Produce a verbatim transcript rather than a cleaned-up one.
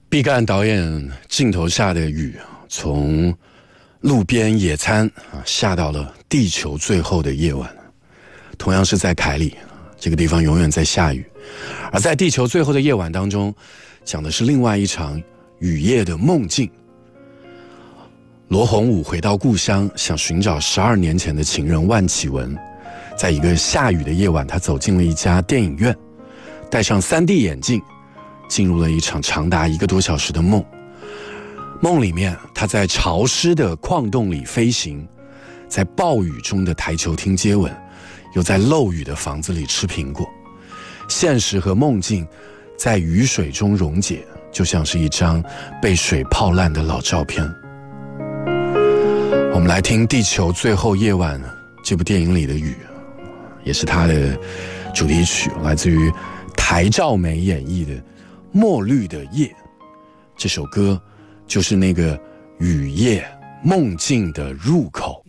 毕赣导演镜头下的雨，从路边野餐啊下到了地球最后的夜晚。同样是在凯里，这个地方永远在下雨。而在地球最后的夜晚当中，讲的是另外一场雨夜的梦境。罗洪武回到故乡，想寻找十二年前的情人万绮雯。在一个下雨的夜晚，他走进了一家电影院，戴上 三 D 眼镜，进入了一场长达一个多小时的梦。梦里面，他在潮湿的矿洞里飞行，在暴雨中的台球厅接吻，又在漏雨的房子里吃苹果。现实和梦境在雨水中溶解，就像是一张被水泡烂的老照片。我们来听《地球最后夜晚》这部电影里的雨，也是它的主题曲，来自于台照梅演绎的《墨绿的夜》。这首歌就是那个雨夜梦境的入口。